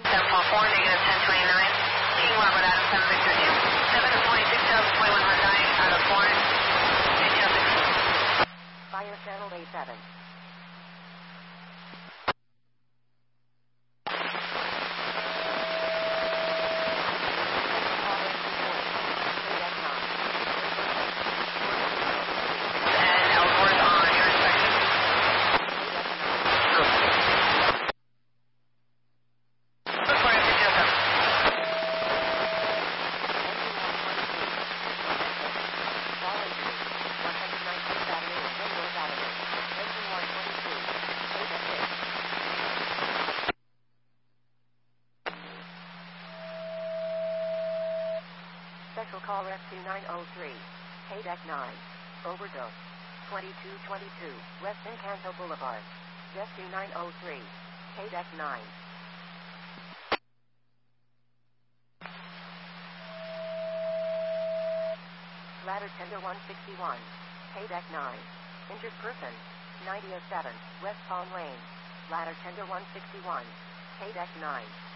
744, negative 1029. King Robert Adam 7 Victor 2. 7 to 26,000, 21 dying out of Florence. Fire channel A7. Special call F2903, Haydeck 9, overdose, 2222, West Encanto Boulevard, Jet 2903, Haydeck 9. Ladder tender 161, Haydeck 9, injured person, 9007, West Palm Lane, ladder tender 161, Haydeck 9.